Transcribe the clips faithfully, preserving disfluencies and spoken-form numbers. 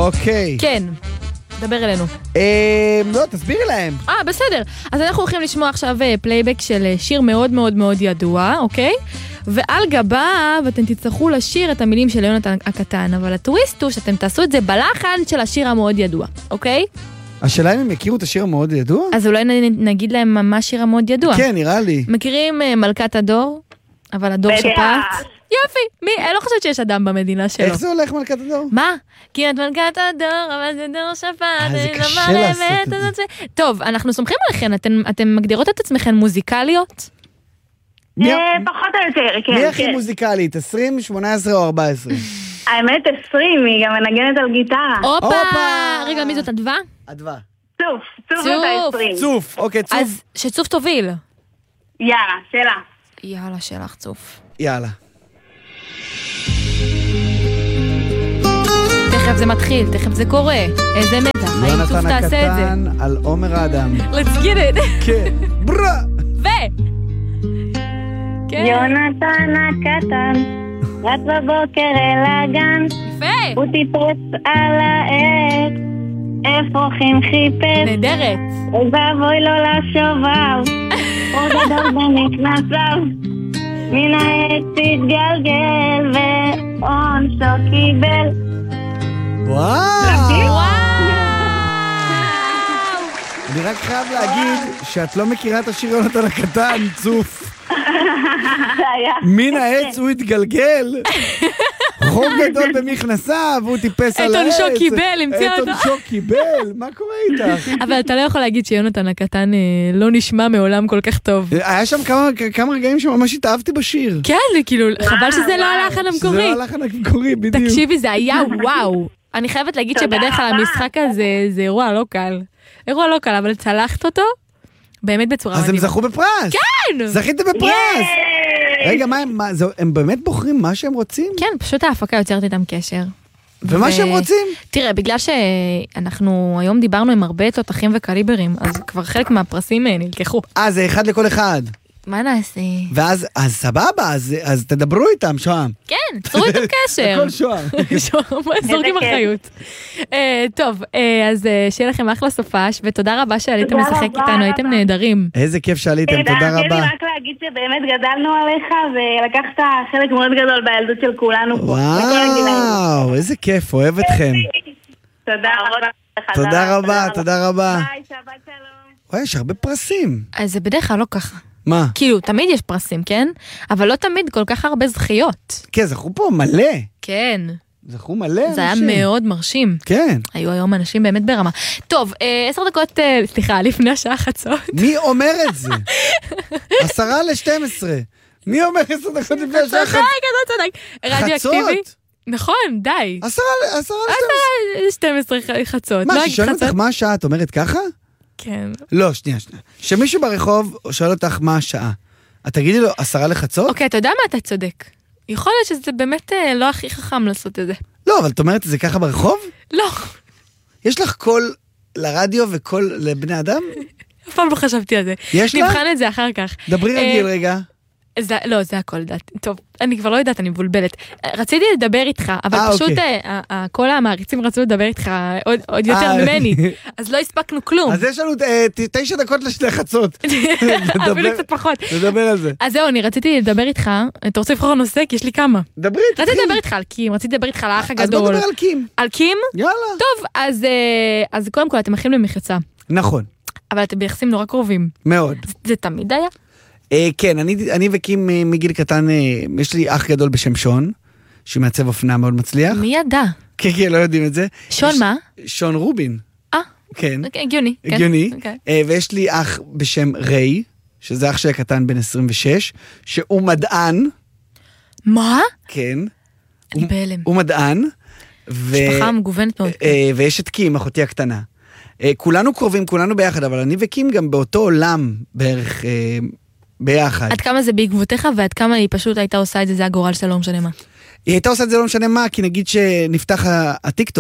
אוקיי. כן, דבר אלינו. אה, לא, תסבירי להם. אה, בסדר. אז אנחנו הולכים לשמוע עכשיו פלייבק של שיר מאוד מאוד מאוד ידוע, אוקיי? ועל גביו אתם תצטרכו לשיר את המילים של יונתן הקטן, אבל הטוויסט הוא שאתם תעשו את זה בלחן של השיר המאוד ידוע, אוקיי? השאלה אם הם יכירו את השיר המאוד ידוע? אז אולי נגיד להם מה השיר המאוד ידוע. כן, נראה לי. מכירים מלכת הדור? אבל הדור שפט? יופי, מי? אני לא חושבת שיש אדם במדינה שלו. איך זה הולך מלכת הדור? מה? כי את מלכת הדור, אבל זה דור שפט. אה, זה קשה לעשות את זה. טוב, אנחנו סומכים עליכן, אתן מגדירות את עצמכן מוזיקליות? פחות או יותר, כן. מי הכי מוזיקלית? עשרים, שמונה עשרה או ארבע עשרה? האמת עשרים, היא גם מנגנת על גיטרה. הופה! רגע, מי זאת אדווה? אדווה. צוף, צוף זאת העשרים. צוף, אוקיי, צוף. אז שצוף תוביל. יאללה, שאלה. יאללה, שלך צוף. יאללה. תכף זה מתחיל, תכף זה קורה. איזה מתח, האם צוף תעשה את זה? יונתן הקטן על עומר האדם. Let's get it. כן. ברה! ו... כן. יונתן הקטן, רץ בבוקר אל הגן. יפה. הוא טיפס על העץ, אפרוחים חיפש. נהדרת. ובואי לו לשובב, הוא גדול במכנסיו. מן העץ התגלגל ועונשו קיבל. וואו! אני רק חייב להגיד שאת לא מכירה את השיר יונתן הקטן, צוף. מן העץ הוא התגלגל, חור גדול במכנסיו, והוא טיפס על העץ. את עונשו קיבל, המציא אותו. את עונשו קיבל, מה קורה איתך? אבל אתה לא יכול להגיד שיונתן הקטן לא נשמע מעולם כל כך טוב. היה שם כמה, כמה רגעים שממש התאהבתי בשיר. כן, כאילו, חבל שזה לא הלחן המקורי. שזה לא הלחן המקורי, בדיוק. תקשיבי, זה היה וואו. אני חייבת להגיד שבדרך כלל המשחק הזה זה אירוע לא קל. אירוע לא קל, אבל צלחת אותו באמת בצורה מדהימה. אז הם זכו בפרס. כן! זכיתם בפרס. רגע, מה, מה, זה, הם באמת בוחרים מה שהם רוצים? כן, פשוט ההפקה יוצרת איתם קשר. ומה שהם רוצים? תראה, בגלל שאנחנו היום דיברנו עם הרבה תותחים וקליברים, אז כבר חלק מהפרסים נלקחו. אה, זה אחד לכל אחד. מה נעשה? ואז, אז סבבה, אז, אז תדברו איתם, שוהם. כן, צרו איתם קשר. הכל שוהם. שוהם, זורקים אחריות. טוב, אז שיהיה לכם אחלה סופש, ותודה רבה שעליתם לשחק איתנו, הייתם נהדרים. איזה כיף שעליתם, תודה רבה. תן לי רק להגיד שבאמת גדלנו עליך, ולקחת חלק מאוד גדול בילדות של כולנו פה. וואו, איזה כיף, אוהב אתכם. תודה רבה. תודה רבה, תודה רבה. ביי, שבת שלום. וואי, יש הרבה פרסים. אז זה בדרך כלל לא ככה. מה? כאילו, תמיד יש פרסים, כן? אבל לא תמיד כל כך הרבה זכיות. כן, זכו פה מלא. כן. זכו מלא אנשים. זה היה מאוד מרשים. כן. היו היום אנשים באמת ברמה. טוב, עשר דקות, סליחה, לפני השעה חצות. מי אומר את זה? עשרה לשתים עשרה. מי אומר עשר דקות לפני השעה חצות? צודק, צודק. רדיו אקטיבי? נכון, די. עשרה לשתים עשרה. שתים עשרה חצות. מה, ששואלים אותך מה השעה, את אומרת ככה? כן. לא, שנייה, שנייה. שמישהו ברחוב שואל אותך מה השעה. את תגידי לו, עשרה לחצות? אוקיי, אתה יודע מה אתה צודק. יכול להיות שזה באמת לא הכי חכם לעשות את זה. לא, אבל את אומרת את זה ככה ברחוב? לא. יש לך קול לרדיו וקול לבני אדם? אף פעם לא חשבתי על זה. יש לך? נבחן את זה אחר כך. דברי רגיל רגע. זה, לא, זה הכל דעת. טוב, אני כבר לא יודעת, אני מבולבלת. רציתי לדבר איתך, אבל 아, פשוט אוקיי. ה, ה, כל המעריצים רצו לדבר איתך עוד, עוד יותר 아, ממני, אז לא הספקנו כלום. אז יש לנו תשע דקות לחצות. אפילו קצת פחות. נדבר על זה. אז זהו, אני רציתי לדבר איתך, אתה רוצה לבחור נושא? כי יש לי כמה. דברי, תתחיל. רציתי לדבר איתך על קים, רציתי לדבר איתך על האח הגדול. אז בוא נדבר על קים. על קים? יאללה. טוב, אז, אז קודם כל, אתם אחים למחצה. נכון. אבל אתם ביחסים נורא קרובים. מאוד. זה, זה תמיד היה? אה, כן, אני, אני וקים מגיל קטן, אה, יש לי אח גדול בשם שון, שמעצב אופנה מאוד מצליח. מי ידע? כן, כן, לא יודעים את זה. שון יש, מה? שון רובין. אה. כן. הגיוני. הגיוני. כן. Okay. אה, ויש לי אח בשם ריי, שזה אח שלי הקטן בן עשרים ושש, שהוא מדען. מה? כן. אני הוא, בהלם. הוא מדען. ו... משפחה מגוונת מאוד. אה, ויש את קים, אחותי הקטנה. אה, כולנו קרובים, כולנו ביחד, אבל אני וקים גם באותו עולם בערך... אה, ביחד. עד כמה זה בעקבותיך ועד כמה היא פשוט הייתה עושה את זה, זה הגורל שלה, לא משנה מה. היא הייתה עושה את זה לא משנה מה, כי נגיד שנפתח הטיקטוק,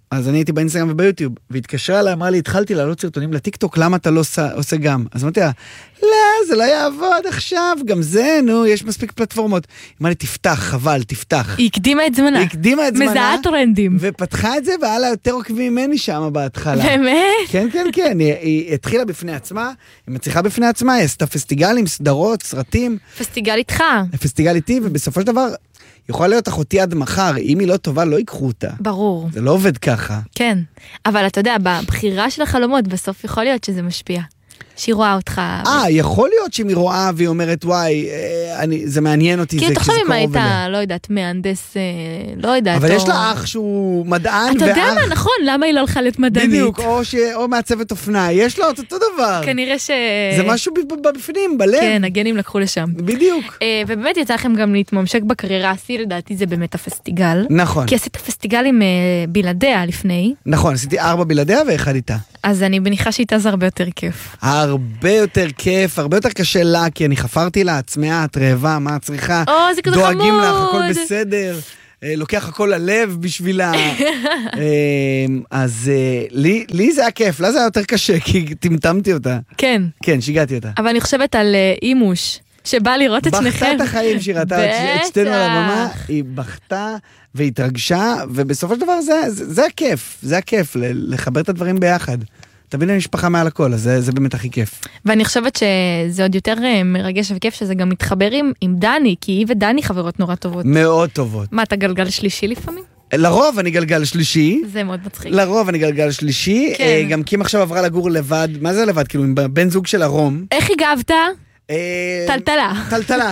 אז אני הייתי באינסטגרם וביוטיוב, והתקשרה לה, אמרה לי, התחלתי לעלות סרטונים לטיקטוק, למה אתה לא עושה גם? אז אמרתי לה, לא, זה לא יעבוד עכשיו, גם זה, נו, יש מספיק פלטפורמות. היא אמרה לי, תפתח, חבל, תפתח. היא הקדימה את זמנה. היא הקדימה את זמנה. מזהה טרנדים. ופתחה את זה, והיה לה יותר עוקבים ממני שם בהתחלה. באמת? כן, כן, כן, היא, היא התחילה בפני עצמה, היא מצליחה בפני עצמה, היא עשתה פסטיגלים, סדרות, סרטים. פסטיגל איתך. פסטיגל איתי, ובסופו של דבר, יכולה להיות אחותי עד מחר, אם היא לא טובה, לא ייקחו אותה. ברור. זה לא עובד ככה. כן, אבל אתה יודע, בבחירה של החלומות, בסוף יכול להיות שזה משפיע. שהיא רואה אותך. אה, יכול להיות שאם היא רואה והיא אומרת, וואי, אה, אני, זה מעניין אותי, זה כאילו, כי זה תחשוב אם קרוב היית, אליה. לא יודעת, מהנדס, אה, לא יודעת. אבל או... יש לה אח שהוא מדען אתה ואח... יודע מה, נכון, למה היא לא הלכה להיות מדענית? בדיוק, או, ש... או מעצבת אופנה, יש לו את אותו דבר. כנראה ש... זה משהו בפנים, בלב. כן, הגנים לקחו לשם. בדיוק. אה, ובאמת יצא לכם גם להתממשק בקריירה, עשי לדעתי זה באמת הפסטיגל. נכון. כי עשית פסטיגלים אה, בלעדיה לפני, נכון, עשיתי ארבע בלעדיה ואחד איתה. אז אני מניחה שאיתה זה הרבה יותר כיף. הרבה יותר כיף, הרבה יותר קשה לה, כי אני חפרתי לה, עצמאה, את רעבה, מה את צריכה? או, זה כזה חמוד. דואגים לך, הכל בסדר, אה, לוקח הכל ללב בשבילה. אה, אז אה, לי, לי זה היה כיף, לה זה היה יותר קשה, כי טמטמתי אותה. כן. כן, שיגעתי אותה. אבל אני חושבת על אה, אימוש, שבא לראות את שניכם. בכתה את החיים שהיא ראתה את שתינו על הבמה, היא בכתה והתרגשה, ובסופו של דבר זה, זה, זה הכיף, זה הכיף, לחבר את הדברים ביחד. תבין למשפחה מעל הכל, אז זה, זה באמת הכי כיף. ואני חושבת שזה עוד יותר מרגש וכיף, שזה גם מתחבר עם, עם דני, כי היא ודני חברות נורא טובות. מאוד טובות. מה, אתה גלגל שלישי לפעמים? לרוב אני גלגל שלישי. זה מאוד מצחיק. לרוב אני גלגל שלישי. כן. גם קים עכשיו עברה לגור לבד, מה זה לבד? כאילו, עם בן זוג של הרום. איך הגבת? טלטלה. טלטלה.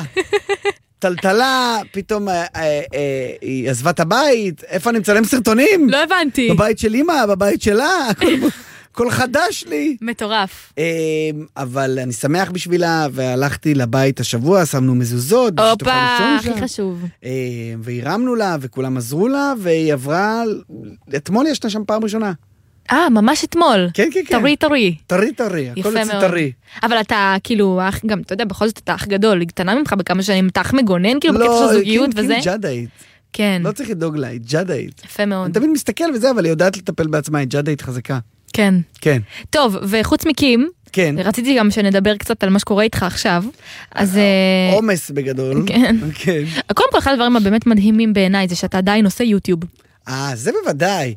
טלטלה, פתאום אה, אה, אה, היא עזבה את הבית, איפה אני מצלם סרטונים? לא הבנתי. בבית של אמא, בבית שלה, הכל, הכל חדש לי. מטורף. אה, אבל אני שמח בשבילה, והלכתי לבית השבוע, שמנו מזוזות. אופה, הכי חשוב. אה, והרמנו לה, וכולם עזרו לה, והיא עברה, אתמול ישנה שם פעם ראשונה. אה, ממש אתמול. כן, כן, כן. טרי, טרי. טרי, טרי, הכל אצל טרי. אבל אתה, כאילו, אח, גם, אתה יודע, בכל זאת אתה אח גדול, היא קטנה ממך בכמה שנים, אתה אח מגונן, כאילו, בקטע של זוגיות וזה? לא, היא ג'אדאית. כן. לא צריך לדאוג לה, היא ג'אדאית. יפה מאוד. אני תמיד מסתכל וזה, אבל היא יודעת לטפל בעצמה, היא ג'אדאית חזקה. כן. כן. טוב, וחוץ מקים, כן. רציתי גם שנדבר קצת על מה שקורה איתך עכשיו, אז... עומס בגדול. כן. כן. קודם כל, אחד הדברים הבאמת מדהימים בעיניי, זה שאתה עדיין עושה יוטיוב. אה, זה בוודאי.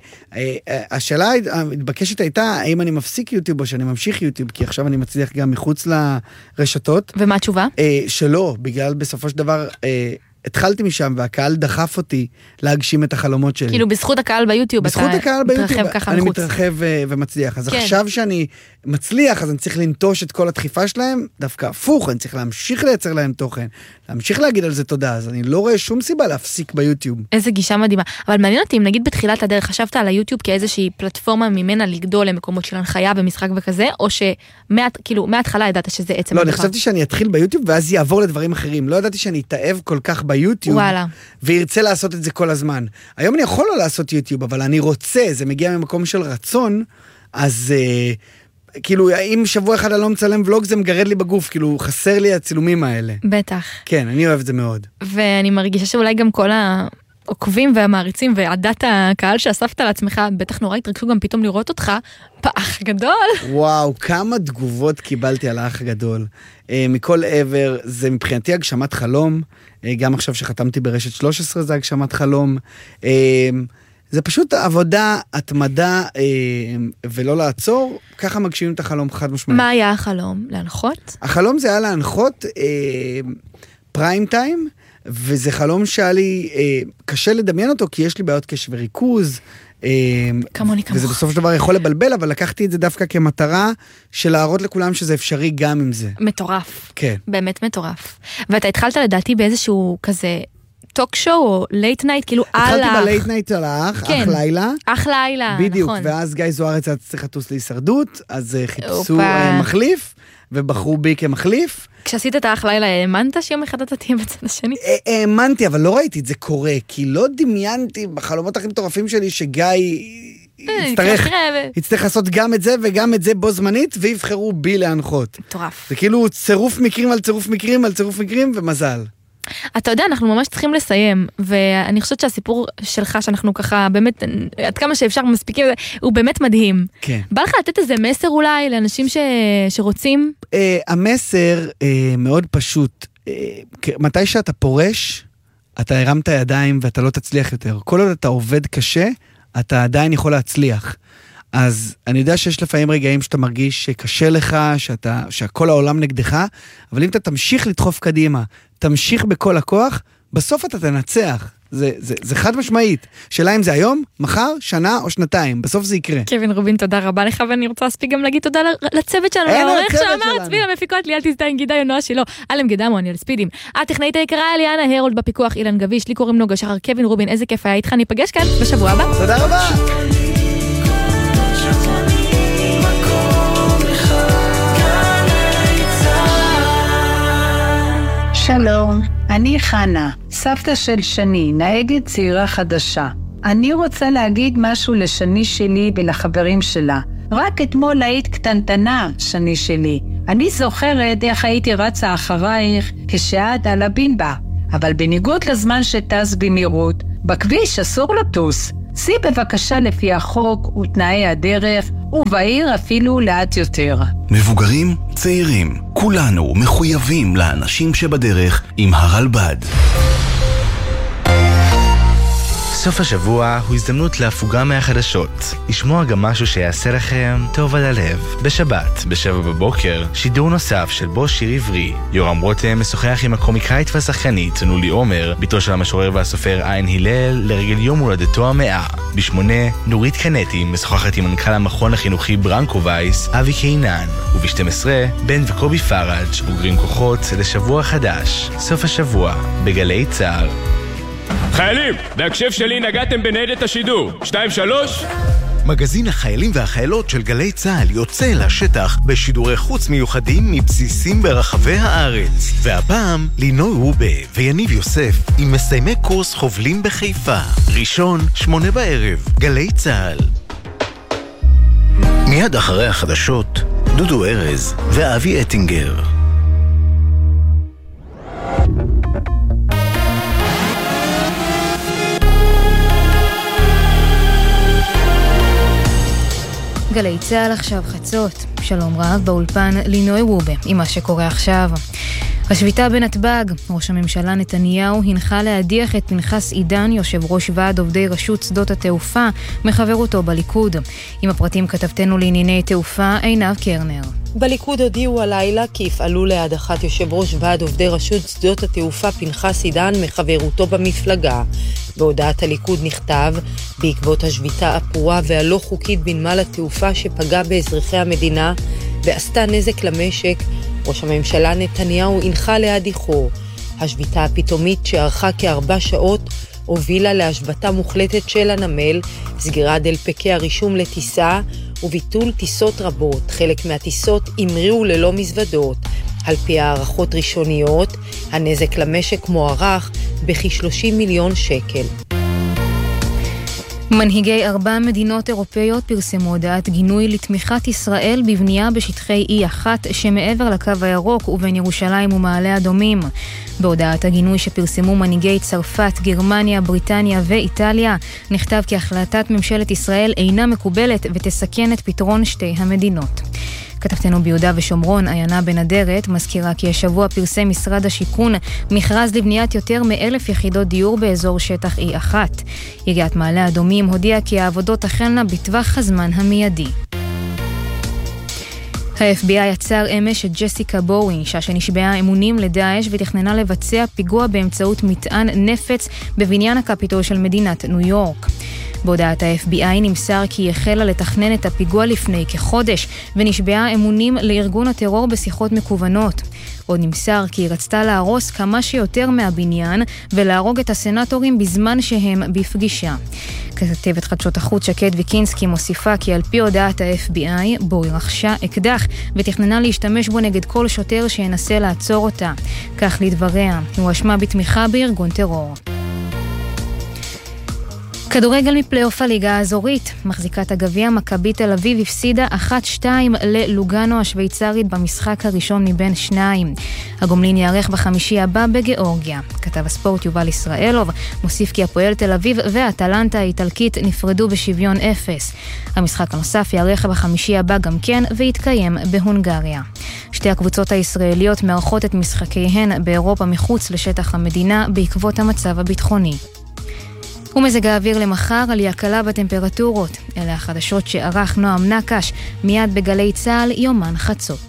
השאלה המתבקשת הייתה, האם אני מפסיק יוטיוב או שאני ממשיך יוטיוב, כי עכשיו אני מצליח גם מחוץ לרשתות. ומה התשובה? שלא, בגלל בסופו של דבר... התחלתי משם, והקהל דחף אותי להגשים את החלומות שלי. כאילו, בזכות הקהל ביוטיוב, בזכות הקהל ביוטיוב, אני מחוץ. מתרחב ומצליח. אז כן. עכשיו שאני מצליח, אז אני צריך לנטוש את כל הדחיפה שלהם, דווקא הפוך, אני צריך להמשיך לייצר להם תוכן, להמשיך להגיד על זה תודה, אז אני לא רואה שום סיבה להפסיק ביוטיוב. איזה גישה מדהימה. אבל מעניין אותי, אם נגיד בתחילת הדרך, חשבת על היוטיוב כאיזושהי פלטפורמה ממנה לגדול למקומות של הנחיה ומשחק וכזה, או שכאילו, מההתחלה ידעת שזה עצם לא, הדבר? אני חשבתי שאני אתחיל ביוטיוב, ואז יעבור לדברים אחרים. לא ידעתי שאני אתאהב כל כך ביוטיוב, וואלה. וירצה לעשות את זה כל הזמן. היום אני יכול לא לעשות יוטיוב, אבל אני רוצה, זה מגיע ממקום של רצון, אז uh, כאילו, אם שבוע אחד אני לא מצלם ולוג, זה מגרד לי בגוף, כאילו, חסר לי הצילומים האלה. בטח. כן, אני אוהב את זה מאוד. ואני מרגישה שאולי גם כל העוקבים והמעריצים ועדת הקהל שאספת לעצמך, בטח נורא התרגשו גם פתאום לראות אותך, באח גדול. וואו, כמה תגובות קיבלתי על האח גדול. Uh, מכל עבר, זה מבחינתי הגשמת חלום, uh, גם עכשיו שחתמתי ברשת שלוש עשרה זה הגשמת חלום. Uh, זה פשוט עבודה, התמדה, uh, ולא לעצור, ככה מגשימים את החלום חד משמעית. מה היה החלום? להנחות? החלום זה היה להנחות uh, פריים טיים, וזה חלום שהיה לי uh, קשה לדמיין אותו, כי יש לי בעיות קשב וריכוז, כמוני כמוך. וזה בסוף של דבר יכול לבלבל, אבל לקחתי את זה דווקא כמטרה של להראות לכולם שזה אפשרי גם עם זה. מטורף. כן. באמת מטורף. ואתה התחלת לדעתי באיזשהו כזה טוק שואו או לייט נייט, כאילו אח. התחלתי בלייט נייט על האח, אח לילה. אח לילה, נכון. בדיוק, ואז גיא זוארץ היה צריך לטוס להישרדות, אז חיפשו מחליף, ובחרו בי כמחליף. כשעשית את האח לילה, האמנת שיום אחד אתה תהיה בצד השני? האמנתי, אבל לא ראיתי את זה קורה, כי לא דמיינתי בחלומות הכי מטורפים שלי שגיא יצטרך, יצטרך לעשות גם את זה וגם את זה בו זמנית, ויבחרו בי להנחות. מטורף. זה כאילו צירוף מקרים על צירוף מקרים על צירוף מקרים, ומזל. אתה יודע, אנחנו ממש צריכים לסיים, ואני חושבת שהסיפור שלך, שאנחנו ככה באמת, עד כמה שאפשר מספיקים, הוא באמת מדהים. כן. בא לך לתת איזה מסר אולי לאנשים ש... שרוצים? Uh, המסר uh, מאוד פשוט. Uh, מתי שאתה פורש, אתה הרמת ידיים ואתה לא תצליח יותר. כל עוד אתה עובד קשה, אתה עדיין יכול להצליח. אז אני יודע שיש לפעמים רגעים שאתה מרגיש שקשה לך, שאתה, שהכל העולם נגדך, אבל אם אתה תמשיך לדחוף קדימה, תמשיך בכל הכוח, בסוף אתה תנצח. זה, זה, זה חד משמעית. שאלה אם זה היום, מחר, שנה או שנתיים. בסוף זה יקרה. קווין רובין, תודה רבה לך, ואני רוצה להספיק גם להגיד תודה לצוות שלנו. אין לעורך לצוות שאמר שלנו. צבי למפיקות, ליאל תזדיין, גידה יונוע שלו, אלם גדמו, אני על ספידים. הטכנאית היקרה, אליאנה הרולד בפיקוח, אילן גביש, לי קוראים נוגה שחר, קווין רובין, איזה כיף היה איתך, ניפגש כאן בשבוע הבא. תודה רבה. שלום, אני חנה, סבתא של שני, נהגת צעירה חדשה. אני רוצה להגיד משהו לשני שלי ולחברים שלה. רק אתמול היית קטנטנה, שני שלי. אני זוכרת איך הייתי רצה אחרייך כשאת על הבינבה. אבל בניגוד לזמן שטס במהירות, בכביש אסור לטוס. סי בבקשה לפי החוק ותנאי הדרך, ובעיר אפילו לאט יותר. מבוגרים, צעירים, כולנו מחויבים לאנשים שבדרך עם הרלב"ד. סוף השבוע הוא הזדמנות להפוגה מהחדשות. לשמוע גם משהו שיעשה לכם טוב על הלב. בשבת, בשבע בבוקר, שידור נוסף של בו שיר עברי. יורם רותם משוחח עם הקומיקאית והשחקנית נולי עומר, ביתו של המשורר והסופר עין הלל, לרגל יום הולדתו המאה. בשמונה, נורית קנטי משוחחת עם מנכ"ל המכון החינוכי ברנקו וייס, אבי קינן. וב-שתים עשרה, בן וקובי פראג' בוגרים כוחות לשבוע חדש. סוף השבוע, בגלי צהר. חיילים, בהקשב שלי נגעתם בניידת השידור. שתיים שלוש. מגזין החיילים והחיילות של גלי צהל יוצא לשטח בשידורי חוץ מיוחדים מבסיסים ברחבי הארץ. והפעם לינוי רובה ויניב יוסף עם מסיימי קורס חובלים בחיפה. ראשון, שמונה בערב, גלי צהל. מיד אחרי החדשות, דודו ארז ואבי אטינגר. גלי צהל עכשיו חצות, שלום רב באולפן לינוי רובה עם מה שקורה עכשיו. השביתה בנתב"ג, ראש הממשלה נתניהו הנחה להדיח את פנחס עידן, יושב ראש ועד עובדי רשות שדות התעופה, מחברותו בליכוד. עם הפרטים כתבתנו לענייני תעופה עינב קרנר. בליכוד הודיעו הלילה כי יפעלו להדחת יושב ראש ועד עובדי רשות שדות התעופה פנחס עידן מחברותו במפלגה. בהודעת הליכוד נכתב, בעקבות השביתה הפרועה והלא חוקית בנמל התעופה שפגע באזרחי המדינה ועשתה נזק למשק, ראש הממשלה נתניהו הנחה להדיחו. השביתה הפתאומית שערכה כארבע שעות הובילה להשבתה מוחלטת של הנמל, סגירת דלפקי הרישום לטיסה וביטול טיסות רבות. חלק מהטיסות המריאו ללא מזוודות. על פי הערכות ראשוניות, הנזק למשק מוערך בכ-שלושים מיליון שקל. מנהיגי ארבע מדינות אירופאיות פרסמו הודעת גינוי לתמיכת ישראל בבנייה בשטחי אי אחת שמעבר לקו הירוק ובין ירושלים ומעלה אדומים. בהודעת הגינוי שפרסמו מנהיגי צרפת, גרמניה, בריטניה ואיטליה, נכתב כי החלטת ממשלת ישראל אינה מקובלת ותסכן את פתרון שתי המדינות. כתבתנו ביהודה ושומרון, עיינה בנדרת, מזכירה כי השבוע פרסם משרד השיכון מכרז לבניית יותר מאלף יחידות דיור באזור שטח אי אחת. עיריית מעלה אדומים הודיעה כי העבודות החלנה בטווח הזמן המיידי. ה-אף בי איי עצר אמש את ג'סיקה בורי, אישה שנשבעה אמונים לדאעש ותכננה לבצע פיגוע באמצעות מטען נפץ בבניין הקפיטול של מדינת ניו יורק. בהודעת ה-אף בי איי נמסר כי היא החלה לתכנן את הפיגוע לפני כחודש ונשבעה אמונים לארגון הטרור בשיחות מקוונות. עוד נמסר כי היא רצתה להרוס כמה שיותר מהבניין ולהרוג את הסנטורים בזמן שהם בפגישה. כתבת חדשות החוץ שקד ויקינסקי מוסיפה כי על פי הודעת ה-אף בי איי בורי רכשה אקדח ותכננה להשתמש בו נגד כל שוטר שינסה לעצור אותה. כך לדבריה, הוא אשמה בתמיכה בארגון טרור. כדורגל מפלייאוף הליגה האזורית. מחזיקת הגביע מכבי תל אביב הפסידה אחת שתיים ללוגאנו השוויצרית במשחק הראשון מבין שניים. הגומלין יארך בחמישי הבא בגיאורגיה. כתב הספורט יובל ישראלוב מוסיף כי הפועל תל אביב והאטלנטה האיטלקית נפרדו בשוויון אפס. המשחק הנוסף יארך בחמישי הבא גם כן ויתקיים בהונגריה. שתי הקבוצות הישראליות מארחות את משחקיהן באירופה מחוץ לשטח המדינה בעקבות המצב הביטחוני. ומזג האוויר למחר, עלייה קלה בטמפרטורות. אלה החדשות שערך נועם נקש מיד בגלי צהל יומן חצות.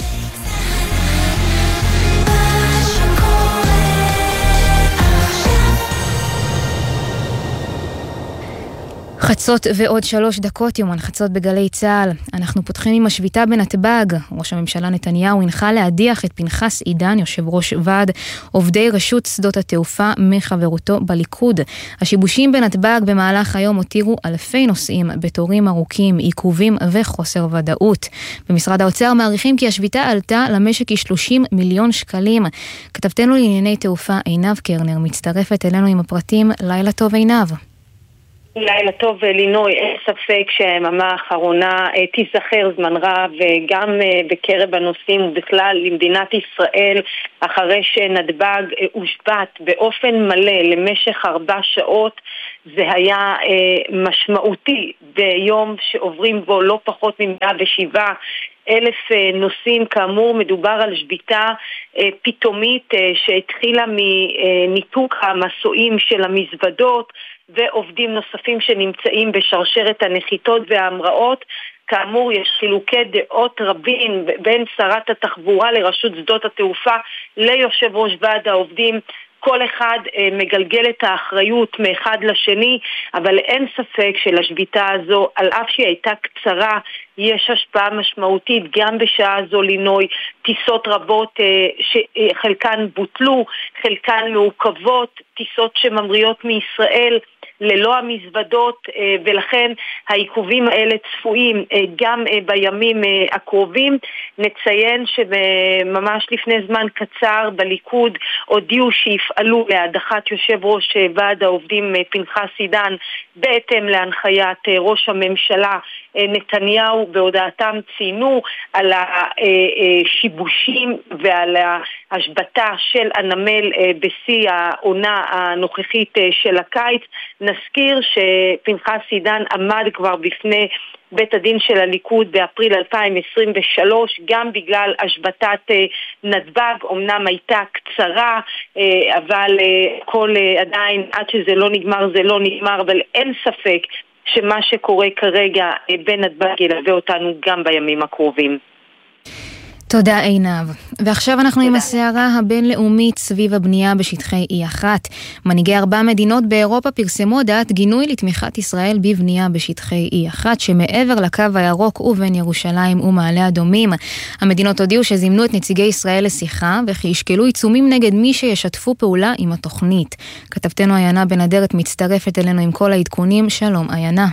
חצות ועוד שלוש דקות, יומן חצות בגלי צהל. אנחנו פותחים עם השביתה בנתב"ג. ראש הממשלה נתניהו הנחה להדיח את פנחס עידן, יושב ראש ועד עובדי רשות שדות התעופה מחברותו בליכוד. השיבושים בנתב"ג במהלך היום הותירו אלפי נוסעים בתורים ארוכים, עיכובים וחוסר ודאות. במשרד האוצר מעריכים כי השביתה עלתה למשק כ-שלושים מיליון שקלים. כתבתנו לענייני תעופה עינב קרנר מצטרפת אלינו עם הפרטים. לילה טוב עינב. לילה טוב לינוי, אין ספק שהיממה האחרונה תיזכר זמן רב גם בקרב הנוסעים ובכלל למדינת ישראל, אחרי שנתב"ג הושבת באופן מלא למשך ארבע שעות. זה היה משמעותי ביום שעוברים בו לא פחות מ-מאה ושבעה אלף נוסעים. כאמור מדובר על שביתה פתאומית שהתחילה מניתוק המסועים של המזוודות ועובדים נוספים שנמצאים בשרשרת הנחיתות וההמראות. כאמור יש חילוקי דעות רבים בין שרת התחבורה לרשות שדות התעופה ליושב ראש ועד העובדים. כל אחד מגלגל את האחריות מאחד לשני, אבל אין ספק שלשביתה הזו, על אף שהיא הייתה קצרה, יש השפעה משמעותית גם בשעה זו לינוי. טיסות רבות שחלקן בוטלו, חלקן מעוכבות, טיסות שממריאות מישראל ללא המזוודות, ולכן העיכובים האלה צפויים גם בימים הקרובים. נציין שממש לפני זמן קצר בליכוד הודיעו שיפעלו להדחת יושב ראש ועד העובדים פנחס עידן בהתאם להנחיית ראש הממשלה נתניהו. בהודעתם ציינו על השיבושים ועל ההשבתה של הנמל בשיא העונה הנוכחית של הקיץ. נזכיר שפנחס עידן עמד כבר בפני בית הדין של הליכוד באפריל אלפיים עשרים ושלוש גם בגלל השבתת נתב"ג. אמנם הייתה קצרה, אבל כל עדיין עד שזה לא נגמר זה לא נגמר, אבל אין ספק שמה שקורה כרגע בנתב"ג ילווה אותנו גם בימים הקרובים. תודה עינב. ועכשיו אנחנו עם הסערה הבינלאומית סביב הבנייה בשטחי אי אחת. מנהיגי ארבע מדינות באירופה פרסמו דעת גינוי לתמיכת ישראל בבנייה בשטחי אי אחת שמעבר לקו הירוק ובין ירושלים ומעלה אדומים. המדינות הודיעו שזימנו את נציגי ישראל לשיחה וכי ישקלו עיצומים נגד מי שישתפו פעולה עם התוכנית. כתבתנו עיינה בן אדרת מצטרפת אלינו עם כל העדכונים. שלום עיינה.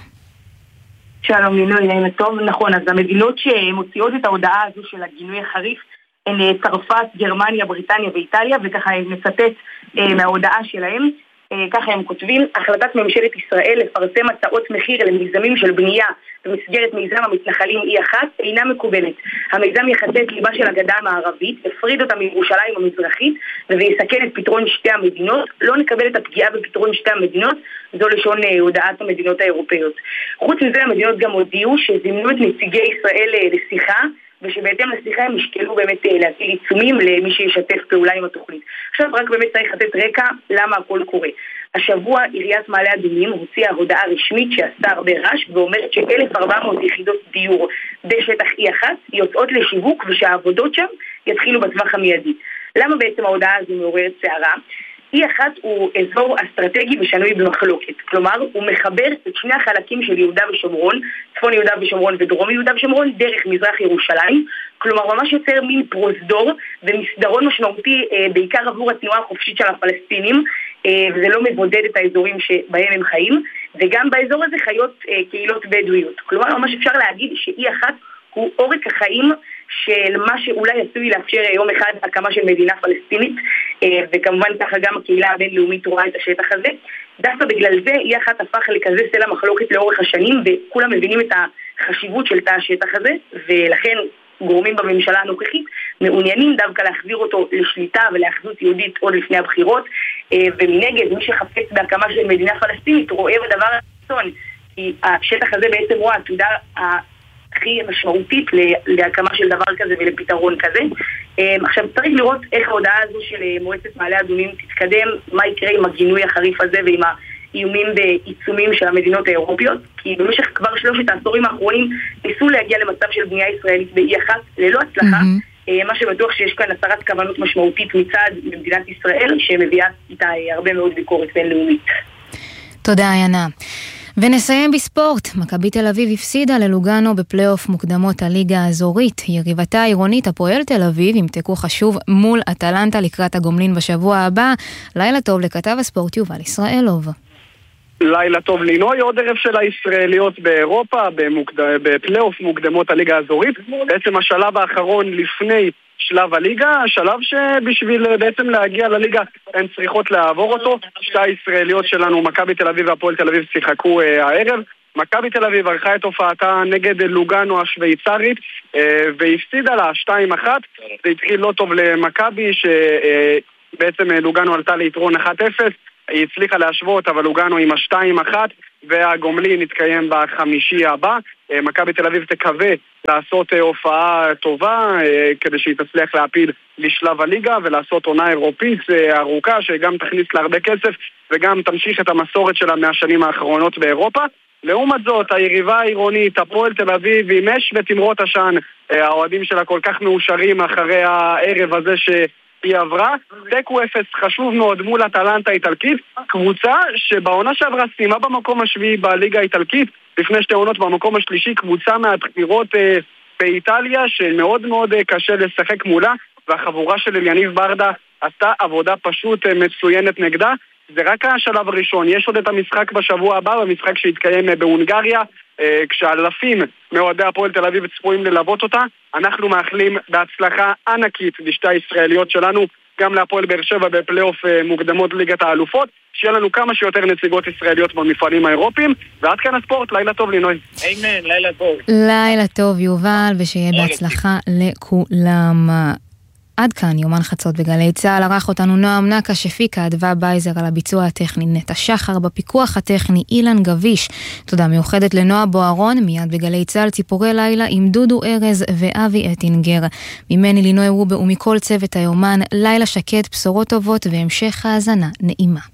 שלום לינוי, נעים טוב. נכון, אז המדינות שמוציאות את ההודעה הזו של הגינוי החריף הן צרפת, גרמניה, בריטניה ואיטליה, וככה מצטט אה, מההודעה שלהם. אה, ככה הם כותבים: החלטת ממשלת ישראל לפרסם הצעות מחיר למיזמים של בנייה במסגרת מיזם המתנחלים אי אחת אינה מקובלת. המיזם יחצה את ליבה של הגדה המערבית, יפריד אותה מירושלים המזרחית ויסכן את פתרון שתי המדינות. לא נקבל את הפגיעה בפתרון שתי המדינות. זו לשון הודעת המדינות האירופאיות. חוץ מזה המדינות גם הודיעו שזימנו את נציגי ישראל לשיחה, ושבהתאם לשיחה הם ישקלו באמת להטיל עיצומים למי שישתף פעולה עם התוכנית. עכשיו רק באמת צריך לתת רקע למה הכל קורה. השבוע עיריית מעלה אדומים הוציאה הודעה רשמית שעשתה הרבה רעש ואומרת ש-אלף וארבע מאות יחידות דיור בשטח אי אחת יוצאות לשיווק ושהעבודות שם יתחילו בטווח המיידי. למה בעצם ההודעה הזו מעוררת סערה? אי אחת הוא אזור אסטרטגי ושנוי במחלוקת, כלומר הוא מחבר את שני החלקים של יהודה ושומרון, צפון יהודה ושומרון ודרום יהודה ושומרון, דרך מזרח ירושלים, כלומר ממש יוצר מין פרוזדור ומסדרון משמעותי אה, בעיקר עבור התנועה החופשית של הפלסטינים, אה, וזה לא מבודד את האזורים שבהם הם חיים, וגם באזור הזה חיות אה, קהילות בדואיות. כלומר ממש אפשר להגיד שאי אחת הוא עורק החיים של מה שאולי עשוי לאפשר יום אחד הקמה של מדינה פלסטינית, וכמובן ככה גם הקהילה הבינלאומית רואה את השטח הזה. דווקא בגלל זה אי אחת הפך לכזה סלע מחלוקת לאורך השנים, וכולם מבינים את החשיבות של תא השטח הזה, ולכן גורמים בממשלה הנוכחית מעוניינים דווקא להחזיר אותו לשליטה ולאחדות יהודית עוד לפני הבחירות, ומנגד מי שחפץ בהקמה של מדינה פלסטינית רואה בדבר הרצון, כי השטח הזה בעצם הוא העתודה הכי משמעותית להקמה של דבר כזה ולפתרון כזה. עכשיו צריך לראות איך ההודעה הזו של מועצת מעלה אדומים תתקדם, מה יקרה עם הגינוי החריף הזה ועם האיומים ועיצומים של המדינות האירופיות, כי במשך כבר שלושת העשורים האחרונים ניסו להגיע למצב של בנייה ישראלית באי אחת ללא הצלחה, mm-hmm. מה שבטוח שיש כאן הצהרת כוונות משמעותית מצד מדינת ישראל שמביאה איתה הרבה מאוד ביקורת בינלאומית. תודה עיינה. ונסיים בספורט. מכבי תל אביב הפסידה ללוגאנו בפלייאוף מוקדמות הליגה האזורית. יריבתה העירונית הפועל תל אביב עם תיקו חשוב מול אטלנטה לקראת הגומלין בשבוע הבא. לילה טוב לכתב הספורט יובל ישראלוב. לילה טוב לינוי, עוד ערב של הישראליות באירופה במוקד... בפלייאוף מוקדמות הליגה האזורית. בעצם השלב האחרון לפני שלב הליגה, השלב שבשביל בעצם להגיע לליגה הן צריכות לעבור אותו. שתי הישראליות שלנו, מכבי תל אביב והפועל תל אביב, שיחקו אה, הערב. מכבי תל אביב ערכה את הופעתה נגד לוגאנו השוויצרית אה, והפסידה לה שתיים אחת. זה התחיל לא טוב למכבי שבעצם אה, לוגאנו עלתה ליתרון אחת אפס, היא הצליחה להשוות אבל לוגאנו עם השתיים אחת, והגומלין יתקיים בחמישי הבא. מכבי תל אביב תקווה לעשות הופעה טובה כדי שהיא תצליח להפיל לשלב הליגה ולעשות עונה אירופית ארוכה שגם תכניס לה הרבה כסף וגם תמשיך את המסורת שלה מהשנים האחרונות באירופה. לעומת זאת, היריבה העירונית, הפועל תל אביב, עם אש ותמרות עשן, האוהדים שלה כל כך מאושרים אחרי הערב הזה ש... היא עברה, תיקו אפס חשוב מאוד מול אטלנטה האיטלקית, קבוצה שבעונה שעברה סיימה במקום השביעי בליגה האיטלקית, לפני שתי עונות במקום השלישי, קבוצה מהבחירות אה, באיטליה שמאוד מאוד אה, קשה לשחק מולה, והחבורה של אליניב ברדה עשתה עבודה פשוט אה, מצוינת נגדה. זה רק השלב הראשון, יש עוד את המשחק בשבוע הבא, במשחק שהתקיים אה, בהונגריה, אה, כשאלפים מאוהדי הפועל תל אביב צפויים ללוות אותה. אנחנו מאחלים בהצלחה ענקית לשתי הישראליות שלנו, גם להפועל באר שבע בפלייאוף מוקדמות ליגת האלופות, שיהיה לנו כמה שיותר נציגות ישראליות במפעלים האירופיים. ועד כאן הספורט, לילה טוב לינוי. אמן, לילה טוב. לילה טוב יובל, ושיהיה בהצלחה לכולם. עד כאן יומן חצות בגלי צהל. ערך אותנו נועם נקה, שפיקה אדווה בייזר על הביצוע הטכני, נטע שחר בפיקוח הטכני, אילן גביש. תודה מיוחדת לנועה בוערון. מיד בגלי צהל ציפורי לילה עם דודו ארז ואבי אטינגר. ממני לינוי רובה ומכל צוות היומן, לילה שקט, בשורות טובות והמשך האזנה נעימה.